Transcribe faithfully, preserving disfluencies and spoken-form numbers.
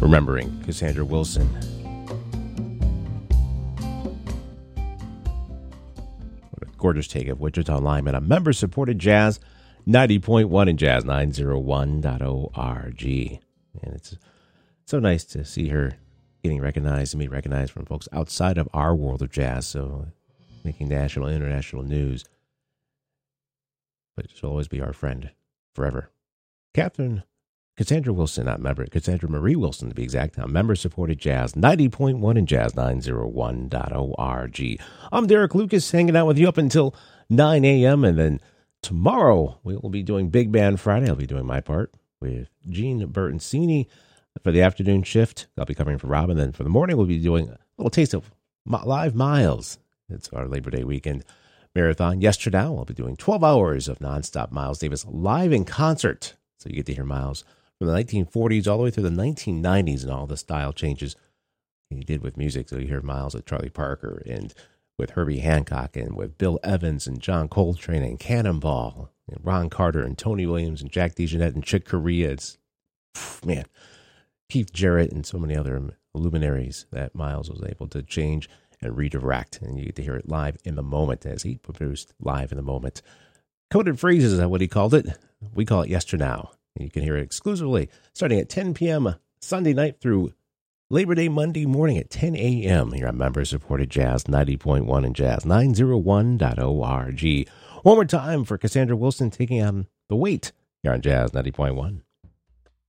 Remembering Cassandra Wilson. What a gorgeous take of Wichita Lineman, a member-supported jazz, ninety point one in jazz, nine oh one dot org. And it's so nice to see her getting recognized and be recognized from folks outside of our world of jazz, so making national, international news. But she'll always be our friend forever. Catherine, Cassandra Wilson, not member, Cassandra Marie Wilson to be exact, now member-supported jazz, ninety point one in jazz, nine oh one dot org. I'm Derek Lucas, hanging out with you up until nine a.m., and then tomorrow we will be doing Big Band Friday. I'll be doing my part with Gene Bertoncini for the afternoon shift. I'll be covering for Robin. Then for the morning, we'll be doing a little taste of Live Miles. It's our Labor Day weekend marathon. Yesterday, I'll be doing twelve hours of nonstop Miles Davis live in concert. So you get to hear Miles from the nineteen forties all the way through the nineteen nineties and all the style changes he did with music. So you hear Miles with Charlie Parker and with Herbie Hancock and with Bill Evans and John Coltrane and Cannonball and Ron Carter and Tony Williams and Jack DeJohnette and Chick Corea. It's, man, Keith Jarrett and so many other luminaries that Miles was able to change and redirect. And you get to hear it live in the moment as he produced live in the moment. Coded Phrases is what he called it. We call it Yesternow. And you can hear it exclusively starting at ten p.m. Sunday night through Labor Day Monday morning at ten a.m. here on member-supported jazz, ninety point one in jazz, nine oh one dot org. One more time for Cassandra Wilson taking on The Weight here on Jazz ninety point one.